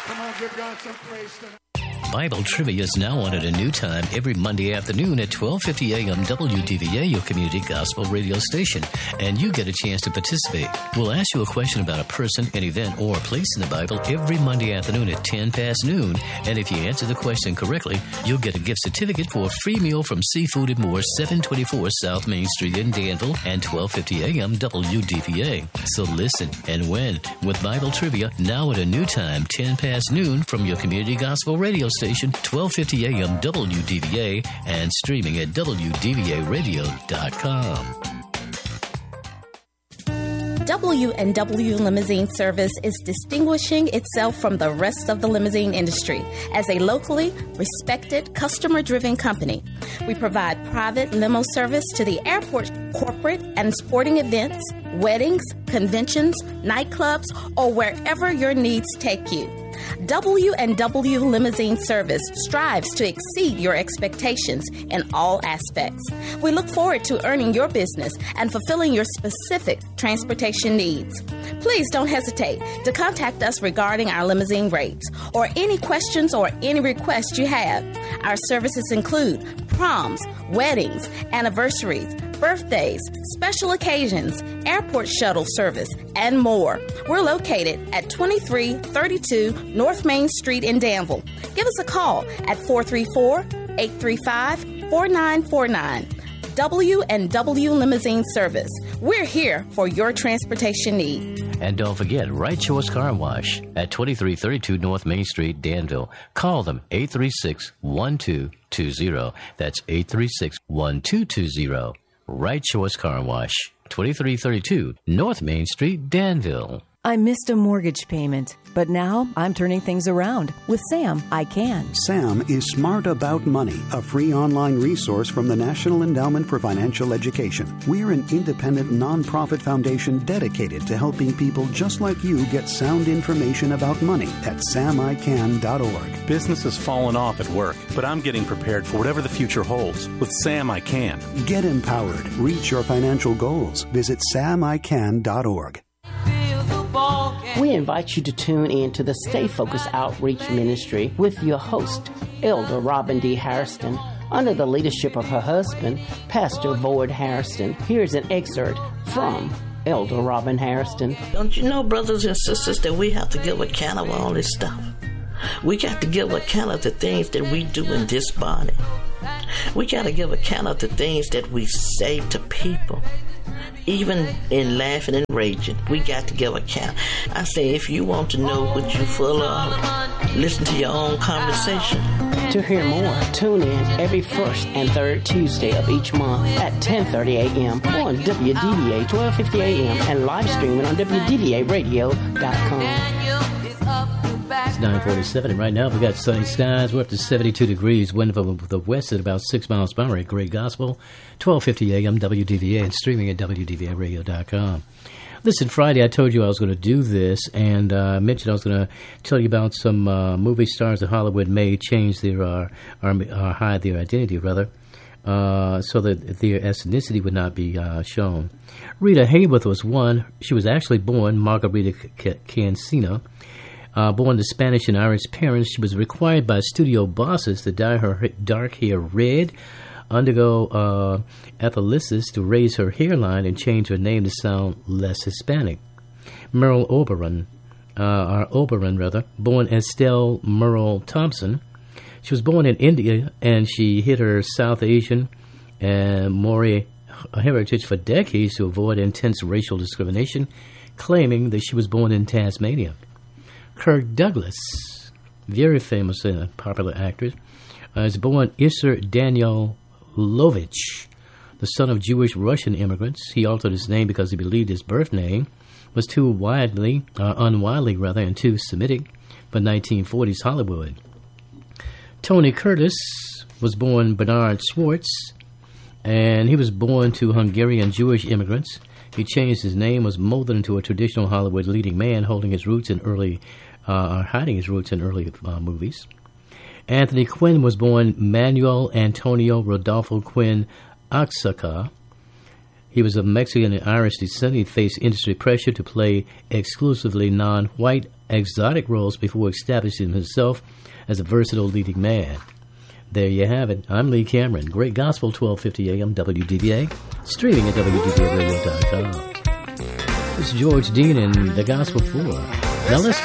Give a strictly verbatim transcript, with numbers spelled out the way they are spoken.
Come on, give God some praise tonight. Bible Trivia is now on at a new time every Monday afternoon at twelve fifty a.m. W D V A, your community gospel radio station, and you get a chance to participate. We'll ask you a question about a person, an event, or a place in the Bible every Monday afternoon at ten past noon, and if you answer the question correctly, you'll get a gift certificate for a free meal from Seafood and More, seven twenty-four South Main Street in Danville, and twelve fifty a.m. W D V A. So listen and win with Bible Trivia now at a new time, ten past noon, from your community gospel radio station, twelve fifty a.m. W D V A, and streaming at W D V A radio dot com. W and W Limousine Service is distinguishing itself from the rest of the limousine industry as a locally respected, customer-driven company. We provide private limo service to the airport, corporate and sporting events, weddings, conventions, nightclubs, or wherever your needs take you. W and W Limousine Service strives to exceed your expectations in all aspects. We look forward to earning your business and fulfilling your specific transportation needs. Please don't hesitate to contact us regarding our limousine rates or any questions or any requests you have. Our services include proms, weddings, anniversaries, birthdays, special occasions, airport shuttle service, and more. We're located at twenty-three thirty-two North Main Street in Danville. Give us a call at four three four, eight three five, four nine four nine. W and W Limousine Service. We're here for your transportation need. And don't forget, Right Choice Car Wash at twenty-three thirty-two North Main Street, Danville. Call them eight three six, one two two zero. That's eight three six, one two two zero. Right Choice Car Wash, twenty-three thirty-two North Main Street, Danville. I missed a mortgage payment, but now I'm turning things around. With Sam, I can. Sam is Smart About Money, a free online resource from the National Endowment for Financial Education. We're an independent nonprofit foundation dedicated to helping people just like you get sound information about money at sam i can dot org. Business has fallen off at work, but I'm getting prepared for whatever the future holds. With Sam, I can. Get empowered. Reach your financial goals. Visit sam i can dot org. We invite you to tune in to the Stay Focused Outreach Ministry with your host, Elder Robin D. Harrison. Under the leadership of her husband, Pastor Void Harrison, here's an excerpt from Elder Robin Harrison. Don't you know, brothers and sisters, that we have to give account of all this stuff? We got to give account of the things that we do in this body. We got to give account of the things that we say to people. Even in laughing and raging, we got to give account. I say, if you want to know what you're full of, listen to your own conversation. To hear more, tune in every first and third Tuesday of each month at ten thirty a.m. on W D V A twelve fifty a.m. and live streaming on W D V A radio dot com. It's nine forty-seven, and right now we've got sunny skies. We're up to seventy-two degrees, wind from the west at about six miles per hour at Great Gospel, twelve fifty a.m. W D V A, and streaming at W D V A radio dot com. Listen, Friday I told you I was going to do this, and uh, I mentioned I was going to tell you about some uh, movie stars that Hollywood may change their, uh, or, or hide their identity, rather, uh, so that their ethnicity would not be uh, shown. Rita Hayworth was one. She was actually born Margarita Cancino. Uh, born to Spanish and Irish parents, she was required by studio bosses to dye her dark hair red, undergo uh, ethnolysis to raise her hairline, and change her name to sound less Hispanic. Merle Oberon, uh, or Oberon rather, born Estelle Merle Thompson. She was born in India, and she hid her South Asian and Maori heritage for decades to avoid intense racial discrimination, claiming that she was born in Tasmania. Kirk Douglas, very famous and uh, popular actor, uh, is born Isser Daniel Lovich, the son of Jewish Russian immigrants. He altered his name because he believed his birth name was too widely, uh, unwidely rather, and too Semitic for nineteen forties Hollywood. Tony Curtis was born Bernard Schwartz, and he was born to Hungarian Jewish immigrants. He changed his name, was molded into a traditional Hollywood leading man, holding his roots in early, uh, hiding his roots in early uh, movies. Anthony Quinn was born Manuel Antonio Rodolfo Quinn Oaxaca. He was of Mexican and Irish descent. He faced industry pressure to play exclusively non-white exotic roles before establishing himself as a versatile leading man. There you have it. I'm Lee Cameron. Great Gospel, twelve fifty A M W D V A, streaming at W D V A radio dot com. This is George Dean and the Gospel four. Now let's